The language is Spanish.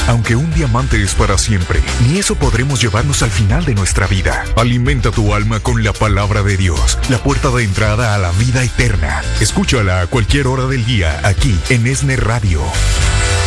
Aunque un diamante es para siempre, ni eso podremos llevarnos al final de nuestra vida. Alimenta tu alma con la palabra de Dios, la puerta de entrada a la vida eterna. Escúchala a cualquier hora del día, aquí en ESNE Radio.